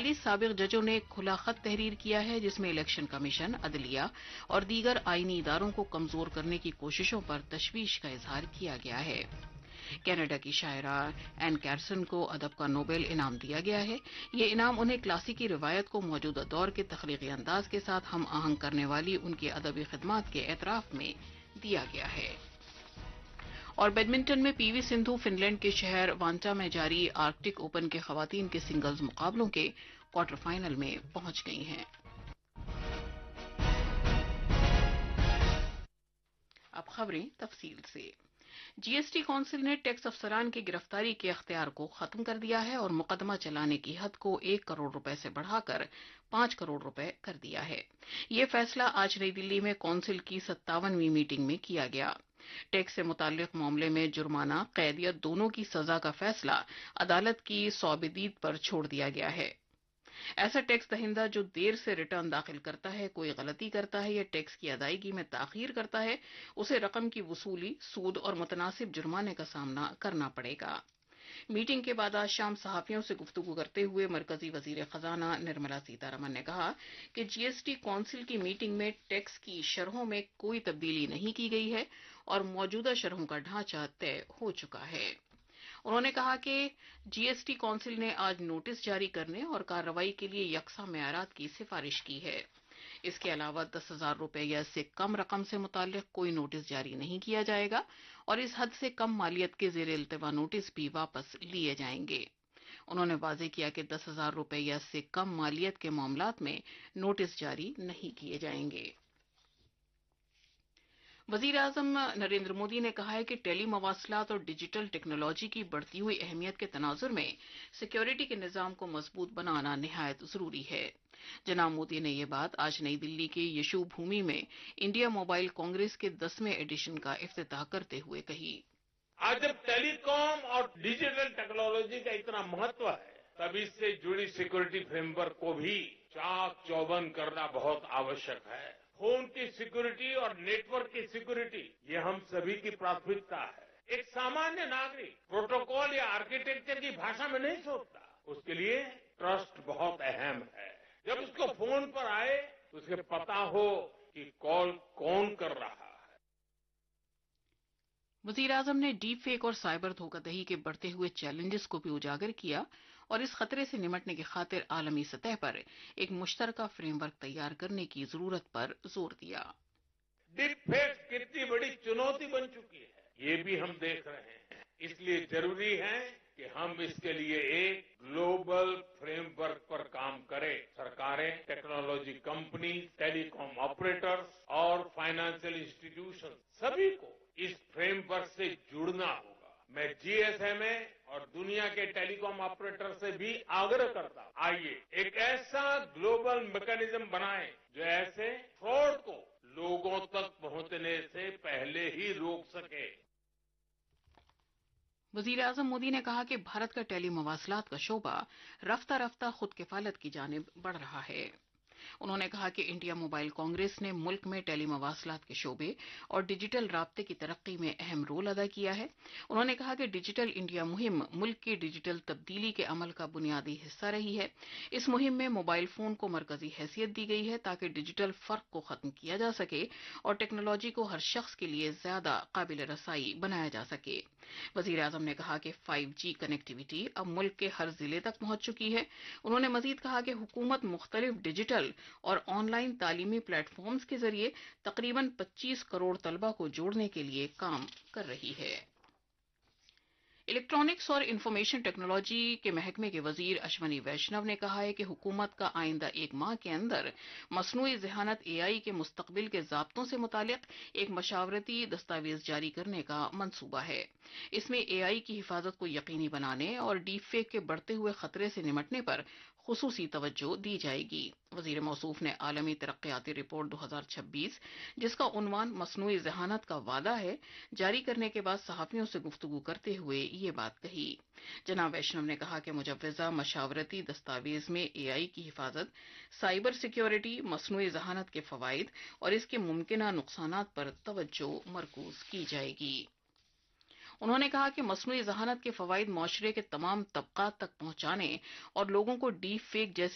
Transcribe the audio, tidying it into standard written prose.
42 سابق ججوں نے ایک کھلا خط تحریر کیا ہے جس میں الیکشن کمیشن، عدلیہ اور دیگر آئینی اداروں کو کمزور کرنے کی کوششوں پر تشویش کا اظہار کیا گیا ہے۔ کینیڈا کی شاعرہ این کیرسن کو ادب کا نوبل انعام دیا گیا ہے۔ یہ انعام انہیں کلاسیکی روایت کو موجودہ دور کے تخلیقی انداز کے ساتھ ہم آہنگ کرنے والی ان کی ادبی خدمات کے اعتراف میں دیا گیا ہے۔ اور بیڈمنٹن میں پی وی سندھو فن لینڈ کے شہر وانٹا میں جاری آرکٹک اوپن کے خواتین کے سنگلز مقابلوں کے کوارٹر فائنل میں پہنچ گئی ہیں۔ اب خبریں تفصیل سے۔ جی ایس ٹی کونسل نے ٹیکس افسران کی گرفتاری کے اختیار کو ختم کر دیا ہے اور مقدمہ چلانے کی حد کو 1 کروڑ روپے سے بڑھا کر 5 کروڑ روپے کر دیا ہے۔ یہ فیصلہ آج نئی دلی میں کونسل کی 57ویں میٹنگ میں کیا گیا۔ ٹیکس سے متعلق معاملے میں جرمانہ، قید یا دونوں کی سزا کا فیصلہ عدالت کی صوابدید پر چھوڑ دیا گیا ہے۔ ایسا ٹیکس دہندہ جو دیر سے ریٹرن داخل کرتا ہے، کوئی غلطی کرتا ہے یا ٹیکس کی ادائیگی میں تاخیر کرتا ہے، اسے رقم کی وصولی، سود اور متناسب جرمانے کا سامنا کرنا پڑے گا۔ میٹنگ کے بعد آج شام صحافیوں سے گفتگو کرتے ہوئے مرکزی وزیر خزانہ نرملا سیتا رمن نے کہا کہ جی ایس ٹی کونسل کی میٹنگ میں ٹیکس کی شرحوں میں کوئی تبدیلی نہیں کی گئی ہے اور موجودہ شرحوں کا ڈھانچہ طے ہو چکا ہے۔ انہوں نے کہا کہ جی ایس ٹی کونسل نے آج نوٹس جاری کرنے اور کارروائی کے لیے یکساں معیارات کی سفارش کی ہے۔ اس کے علاوہ 10,000 روپے یا اس سے کم رقم سے متعلق کوئی نوٹس جاری نہیں کیا جائے گا اور اس حد سے کم مالیت کے زیر التوا نوٹس بھی واپس لیے جائیں گے۔ انہوں نے واضح کیا کہ 10,000 روپے یا اس سے کم مالیت کے معاملات میں نوٹس جاری نہیں کیے جائیں گے۔ وزیر اعظم نریندر مودی نے کہا ہے کہ ٹیلی مواصلات اور ڈیجیٹل ٹیکنالوجی کی بڑھتی ہوئی اہمیت کے تناظر میں سیکیورٹی کے نظام کو مضبوط بنانا نہایت ضروری ہے۔ جناب مودی نے یہ بات آج نئی دلی کے یشو بھومی میں انڈیا موبائل کانگریس کے 10ویں ایڈیشن کا افتتاح کرتے ہوئے کہی۔ آج جب ٹیلی کام اور ڈیجیٹل ٹیکنالوجی کا اتنا مہتو ہے، تب اس سے جڑی سیکورٹی فریم ورک کو بھی چاق چوبند کرنا بہت آوشک ہے۔ فون کی سیکورٹی اور نیٹ ورک کی سیکورٹی یہ ہم سبھی کی پراتھمکتا ہے۔ ایک سامانیہ ناگرک پروٹوکول یا آرکیٹیکچر کی بھاشا میں نہیں سوچتا، اس کے لیے ٹرسٹ بہت اہم ہے۔ جب اس کو فون پر آئے تو اسے پتا ہو کہ کال کون کر رہا ہے۔ وزیر اعظم نے ڈیپ فیک اور سائبر دھوکہ دہی کے بڑھتے ہوئے چیلنجز کو بھی اجاگر کیا اور اس خطرے سے نمٹنے کی خاطر عالمی سطح پر ایک مشترکہ فریم ورک تیار کرنے کی ضرورت پر زور دیا۔ ڈیپ فیک کتنی بڑی چنوتی بن چکی ہے، یہ بھی ہم دیکھ رہے ہیں۔ اس لیے ضروری ہے کہ ہم اس کے لیے ایک گلوبل فریم ورک پر کام کریں۔ سرکاریں، ٹیکنالوجی کمپنی، ٹیلی کام آپریٹرز اور فائنانشل انسٹیٹیوشن سبھی کو اس فریم ورک سے جڑنا ہوگا۔ میں جی ایس ایم اے اور دنیا کے ٹیلی کام آپریٹر سے بھی آگرہ کرتا ہوں، آئیے ایک ایسا گلوبل میکانزم بنائیں جو ایسے فراڈ کو لوگوں تک پہنچنے سے پہلے ہی روک سکے۔ وزیر اعظم مودی نے کہا کہ بھارت کا ٹیلی مواصلات کا شعبہ رفتہ رفتہ خود کفالت کی جانب بڑھ رہا ہے۔ انہوں نے کہا کہ انڈیا موبائل کانگریس نے ملک میں ٹیلی مواصلات کے شعبے اور ڈیجیٹل رابطے کی ترقی میں اہم رول ادا کیا ہے۔ انہوں نے کہا کہ ڈیجیٹل انڈیا مہم ملک کی ڈیجیٹل تبدیلی کے عمل کا بنیادی حصہ رہی ہے۔ اس مہم میں موبائل فون کو مرکزی حیثیت دی گئی ہے تاکہ ڈیجیٹل فرق کو ختم کیا جا سکے اور ٹیکنالوجی کو ہر شخص کے لیے زیادہ قابل رسائی بنایا جا سکے۔ وزیر اعظم نے کہا کہ 5G کنیکٹیویٹی اب ملک کے ہر ضلع تک پہنچ چکی ہے۔ انہوں نے مزید کہا کہ حکومت مختلف ڈیجیٹل اور آن لائن تعلیمی پلیٹ فارمز کے ذریعے تقریباً 25 کروڑ طلبہ کو جوڑنے کے لیے کام کر رہی ہے۔ الیکٹرانکس اور انفارمیشن ٹیکنالوجی کے محکمے کے وزیر اشونی ویشنو نے کہا ہے کہ حکومت کا آئندہ 1 ماہ کے اندر مصنوعی ذہانت AI کے مستقبل کے ضابطوں سے متعلق ایک مشاورتی دستاویز جاری کرنے کا منصوبہ ہے۔ اس میں AI کی حفاظت کو یقینی بنانے اور ڈیپ فیک کے بڑھتے ہوئے خطرے سے نمٹنے پر خصوصی توجہ دی جائے گی۔ وزیر موصوف نے عالمی ترقیاتی رپورٹ 2026 جس کا عنوان مصنوعی ذہانت کا وعدہ ہے جاری کرنے کے بعد صحافیوں سے گفتگو کرتے ہوئے یہ بات کہی۔ جناب ویشنو نے کہا کہ مجوزہ مشاورتی دستاویز میں AI کی حفاظت، سائبر سیکیورٹی، مصنوعی ذہانت کے فوائد اور اس کے ممکنہ نقصانات پر توجہ مرکوز کی جائے گی۔ انہوں نے کہا کہ مصنوعی ذہانت کے فوائد معاشرے کے تمام طبقات تک پہنچانے اور لوگوں کو ڈیپ فیک جیسے